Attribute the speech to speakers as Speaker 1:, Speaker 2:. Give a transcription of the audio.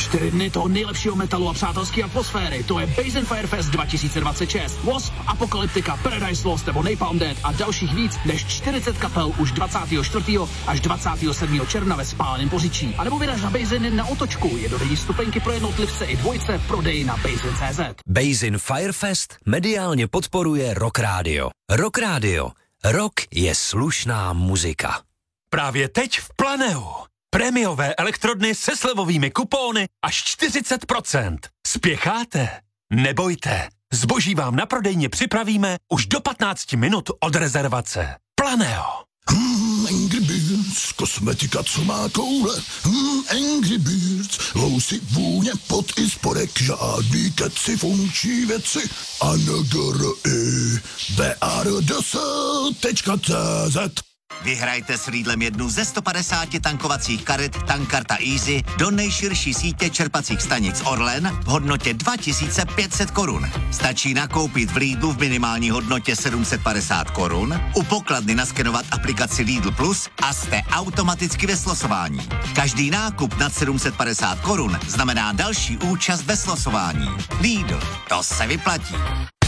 Speaker 1: 4 dny toho nejlepšího metalu a přátelské atmosféry. To je Basin Firefest 2026. Wasp, Apocalyptica, Paradise Lost nebo Napalm Death a dalších víc než 40 kapel už 24. až 27. června ve Spáleném Poříčí. A nebo vyraž na Basin na Otočku. Jednodenní stupenky pro jednotlivce i dvojce v prodeji na Basin.cz.
Speaker 2: Basin Firefest mediálně podporuje Rock Radio. Rock Radio. Rock je slušná muzika.
Speaker 3: Právě teď v Planeu. Prémiové elektrodny se slevovými kupóny až 40%. Spěcháte? Nebojte. Zboží vám na prodejně připravíme už do 15 minut od rezervace. Planeo.
Speaker 4: Angry Birds, kosmetika, co má koule. Angry Birds, lousy, vůně, pot i spodek, žádný keci, funkční věci. BARDS.cz.
Speaker 5: Vyhrajte s Lidlem jednu ze 150 tankovacích karet Tankkarta Easy do nejširší sítě čerpacích stanic Orlen v hodnotě 2500 korun. Stačí nakoupit v Lidlu v minimální hodnotě 750 korun, u pokladny naskenovat aplikaci Lidl Plus a jste automaticky ve slosování. Každý nákup nad 750 korun znamená další účast ve slosování. Lidl, to se vyplatí.